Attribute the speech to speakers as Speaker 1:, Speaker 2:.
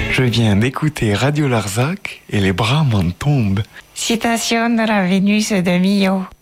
Speaker 1: Je viens d'écouter Radio Larzac et les bras m'en tombent.
Speaker 2: Citation de la Vénus de Milo.